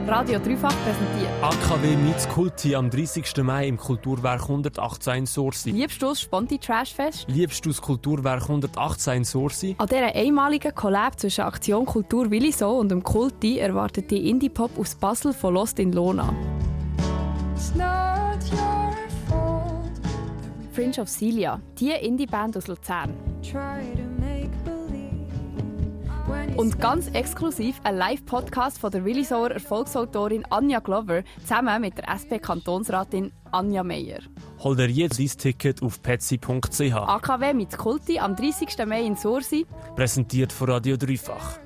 Radio Dreifach präsentiert. AKW meets Kulti am 30. Mai im Kulturwerk 118 in Sursi. Liebst du das Sponti-Trashfest? Liebst du das Kulturwerk 118 in Sursi? An dieser einmaligen Collab zwischen Aktion Kultur Willisau und dem Kulti erwartet die Indie-Pop aus Basel von Lost in Lona. Fringe of Celia, die Indie-Band aus Luzern. Und ganz exklusiv ein Live-Podcast von der Willisauer Erfolgsautorin Anja Glover zusammen mit der SP-Kantonsratin Anja Meier. Hol dir jetzt dein Ticket auf petsy.ch. AKW mit Kulti am 30. Mai in Sursi. Präsentiert von Radio Dreifach.